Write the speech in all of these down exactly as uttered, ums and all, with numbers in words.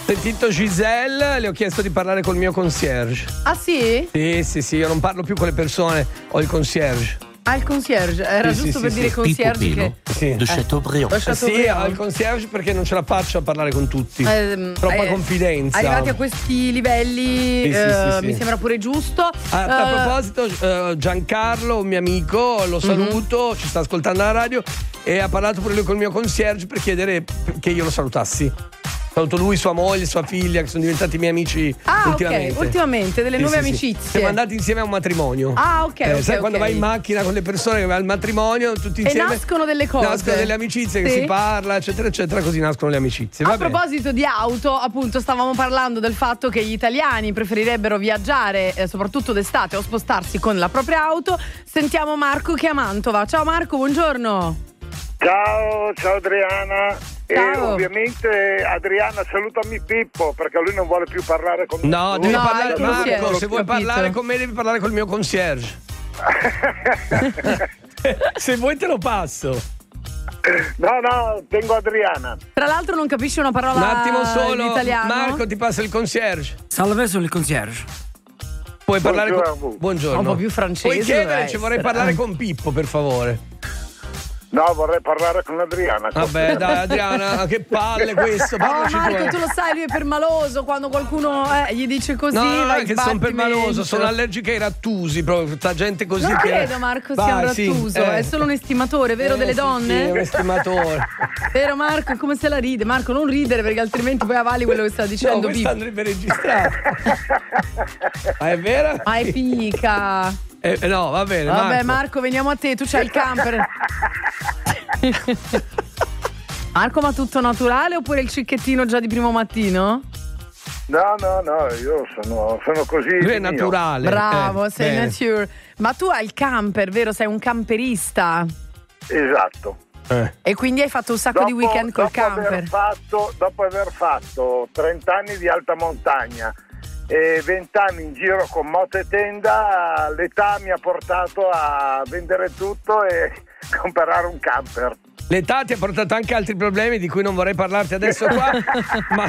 Sentito Giselle, le ho chiesto di parlare col mio concierge. Ah sì? Sì, sì, sì, io non parlo più con le persone, ho il concierge. Ah, il concierge, era Sì, giusto sì, per sì, dire sì. concierge Pippo che... Pelo Sì. de Chateaubriand. Lo Eh sì, Chateaubriand. ho il concierge perché non ce la faccio a parlare con tutti. Ehm, Troppa eh, confidenza. Arrivati a questi livelli, Sì, sì, eh, sì, sì. mi sembra pure giusto. Ah, a Eh, proposito, eh, Giancarlo, un mio amico, lo saluto, Mhm. ci sta ascoltando alla radio e ha parlato pure lui col mio concierge per chiedere che io lo salutassi. Saluto lui, sua moglie, sua figlia, che sono diventati miei amici Ah, ultimamente. ok, ultimamente, delle Sì, nuove sì, sì. amicizie. Siamo andati insieme a un matrimonio. Ah, ok, Eh, ok, sai ok. quando vai in macchina con le persone che vai al matrimonio, tutti E insieme. nascono delle cose. Nascono delle amicizie, che Sì. si parla, eccetera, eccetera, così nascono le amicizie. Va A bene. proposito di auto, appunto, stavamo parlando del fatto che gli italiani preferirebbero viaggiare, eh, soprattutto d'estate, o spostarsi con la propria auto. Sentiamo Marco che è a Mantova. Ciao Marco, buongiorno. Ciao, ciao Adriana. E Ciao. ovviamente Adriana salutami Pippo perché lui non vuole più parlare con No, me. devi No, parlare al Marco, concierge, se vuoi capito. parlare con me devi parlare col mio concierge. Se vuoi te lo passo. No, no, tengo Adriana. Tra l'altro non capisce una parola Un attimo in solo, italiano. Marco ti passa il concierge. Salve, sono il concierge. Puoi parlare Buongiorno. con... Buongiorno. Un po' più francese Puoi chiedere, doveva ci vorrei essere. parlare con Pippo, per favore. No, vorrei parlare con Adriana. Vabbè, dai, Adriana, che palle questo. Oh Parlaci Marco, tu. tu lo sai, lui è permaloso. Quando qualcuno eh, gli dice così, No, no, no, vai è che sono sbattimento. permaloso, sono allergica ai rattusi, proprio sta gente così. Non che... credo Marco sia Vai, un sì, rattuso, eh. è solo un estimatore, vero, Eh, delle sì, donne? Sì, è un estimatore. Vero Marco, come se la ride? Marco, non ridere perché altrimenti poi avvali quello che sta No, dicendo questo Pippo. andrebbe registrato. Ma è vero? Ma è pica. Eh, no, va bene. Vabbè Marco. Marco, veniamo a te, tu c'hai il camper. Marco, ma tutto naturale oppure il cicchettino già di primo mattino? No, no, no, io sono, sono così. Lui è di mio. naturale. Bravo, eh, sei bene. nature. Ma tu hai il camper, vero? Sei un camperista. Esatto. Eh. E quindi hai fatto un sacco di weekend col dopo aver camper. fatto, dopo aver fatto trenta anni di alta montagna e venti anni in giro con moto e tenda, l'età mi ha portato a vendere tutto e comprare un camper. L'età ti ha portato anche altri problemi di cui non vorrei parlarti adesso qua, ma...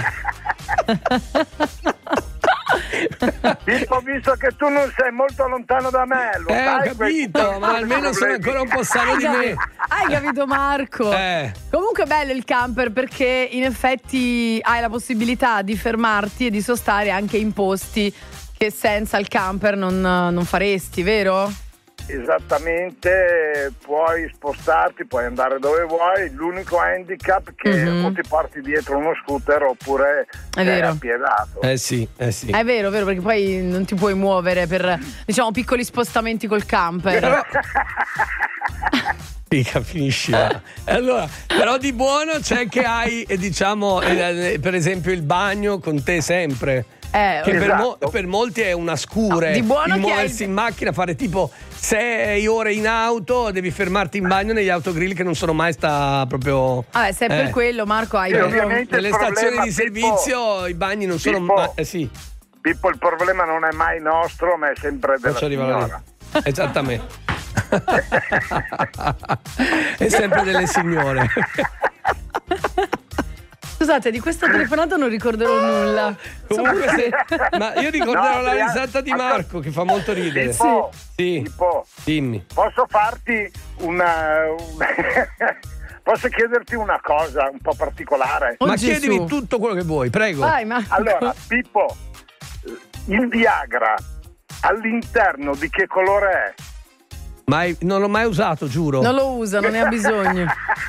Pippo, visto che tu non sei molto lontano da me, lo Eh, ho sai questi capito, sono ma i almeno sono problemi. ancora un po' sano di me. Hai capito Marco? Eh. Comunque è bello il camper perché in effetti hai la possibilità di fermarti e di sostare anche in posti che senza il camper non, non faresti, vero? Esattamente, puoi spostarti, puoi andare dove vuoi. L'unico handicap è che Mhm. o ti porti dietro uno scooter oppure È vero. appiedato. Eh sì, eh sì. È vero, vero, perché poi non ti puoi muovere per, diciamo, piccoli spostamenti col camper. Però... Fica, finisci là. Allora, però di buono c'è che hai, eh, diciamo, eh, per esempio il bagno con te sempre. Eh, Che per, mo- Esatto. per molti è una scure. No, di buono il che muoversi hai- in macchina, fare tipo sei ore in auto, devi fermarti in bagno negli autogrill che non sono mai sta proprio. Vabbè, se è per eh. quello, Marco, hai Sì, proprio- ovviamente. Nelle il problema, stazioni di Pippo- servizio i bagni non sono Pippo- mai. Eh sì, Pippo, il problema non è mai nostro, ma è sempre della faccio arrivare signora. lì. Esattamente. È sempre delle signore. Scusate, di questa telefonata non ricorderò nulla. Comunque, se- ma io ricorderò No, la Adriano, risata di ascolta. Marco che fa molto ridere. Pippo, Sì. Pippo, Dimmi. posso farti una... un- posso chiederti una cosa un po' particolare? Oh, Ma Gesù. chiedimi tutto quello che vuoi, prego. Vai, Marco. Allora, Pippo, il Viagra all'interno di che colore è? Mai- non l'ho mai usato, giuro. Non lo usa, non ne ha bisogno.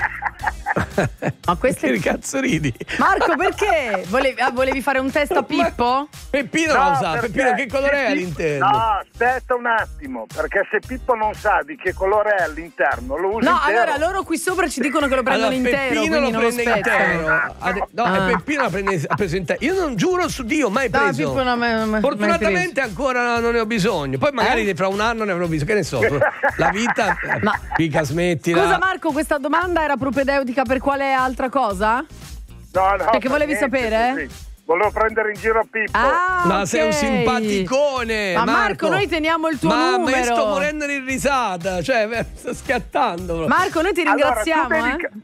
Ma questo Che è... cazzo ridi? Marco, perché? Volevi, ah, volevi fare un test a Pippo? Peppino l'ha usato. perché Peppino, che colore se è Pi- all'interno? No, aspetta un attimo, perché se Pippo non sa di che colore è all'interno, lo usa No, intero. allora loro qui sopra ci dicono che lo prendono Allora, intero, Peppino quindi lo non lo prende spezzano. intero. Ade- No, Ah. e Peppino la prende, ha preso intero. Io non giuro su Dio, mai No, preso. Pippo non me- me- Fortunatamente ancora non ne ho bisogno. Poi magari Eh? fra un anno ne avrò bisogno. Che ne so, la vita. Ma- Fica, smettila. Scusa Marco, questa domanda era propedeutica per quale altra cosa? No, no, Perché per volevi niente, sapere? così. Volevo prendere in giro Pippo. Ah, Ma ok. sei un simpaticone. Ma Marco, noi teniamo il tuo ma numero. Ma sto morendo di risata. Cioè, sto schiattando. Marco, noi ti Allora, ringraziamo, tu devi eh? ca- Sì. Pippo,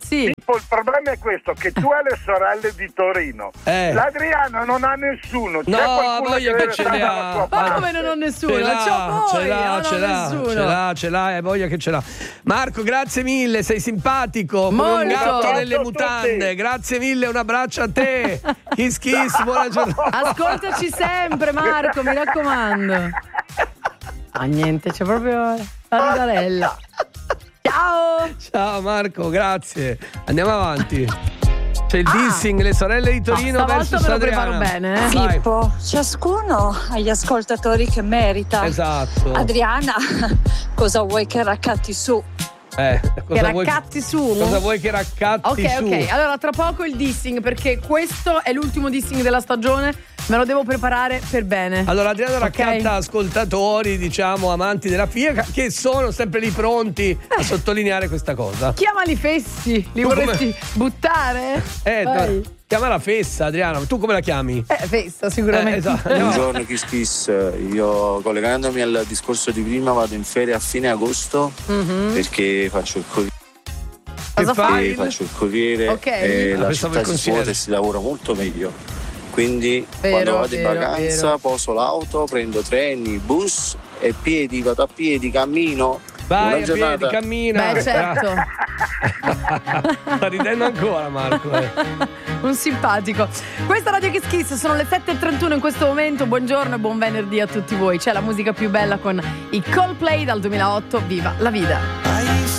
Pippo, il problema è questo, che tu hai le sorelle di Torino. Eh. L'Adriana non ha nessuno. C'è No, qualcuno voglia che che deve ce stare ne dalla ha. sua Ma parte. come non ho nessuno? Ce l'ha, C'ho voi, ce l'ha, non ce ho l'ha, nessuno. ce l'ha, ce l'ha, è voglia che ce l'ha. Marco, grazie mille, sei simpatico, come un Molto. gatto nelle Ciao a mutande. tutti. Grazie mille, un abbraccio a te. Kiss kiss, buona giornata. Ascoltaci sempre, Marco, mi raccomando. Ah, niente, c'è proprio la ridarella. Ciao! Ciao Marco, grazie. Andiamo avanti. C'è il dissing, le sorelle di Torino No, stavolta versus me lo Adriana. preparo bene, eh. Vai. Pippo, ciascuno ha gli ascoltatori che merita. Esatto. Adriana, cosa vuoi che raccatti su? Eh, Che cosa vuoi, raccatti su. cosa vuoi che raccatti Ok, su? ok. Allora, tra poco il dissing, perché questo è l'ultimo dissing della stagione. Me lo devo preparare per bene. Allora Adriana Ok. raccatta ascoltatori, diciamo amanti della F I A, che sono sempre lì pronti a sottolineare questa cosa. Chiamali fessi, li Tu come- vorresti buttare? Eh, Vai. tu- chiamala Fessa, Adriana. Tu come la chiami? Eh, festa, sicuramente. Eh, esatto. Andiamo. Buongiorno Kiss Kiss, io collegandomi al discorso di prima vado in ferie a fine agosto perché faccio il corriere, Cosa Che fai? faccio il corriere Ok. e Ah, la pensavo città il si consigliere. svuota e si lavora molto meglio. Quindi Vero, quando vado in vero, vacanza vero. poso l'auto, prendo treni, bus e piedi, vado a piedi, cammino. Vai Buona a piedi, giornata. cammina. Beh, certo. Sta ridendo ancora Marco. eh. Un simpatico. Questa Radio Kiss Kiss, sono le sette e trentuno in questo momento. Buongiorno e buon venerdì a tutti voi. C'è la musica più bella con i Coldplay dal duemilaotto. Viva la vida!